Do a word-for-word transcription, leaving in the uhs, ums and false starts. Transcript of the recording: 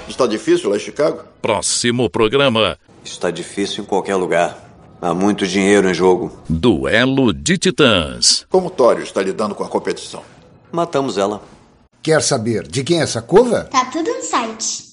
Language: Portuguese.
Está difícil lá em Chicago? Próximo programa. Está difícil em qualquer lugar. Há muito dinheiro em jogo. Duelo de Titãs. Como Tório está lidando com a competição? Matamos ela. Quer saber de quem é essa cova? Tá tudo no site.